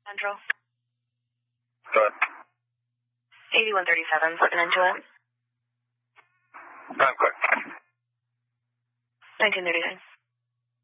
Central. Go ahead. 8137, putting into it. Time quick. 1939.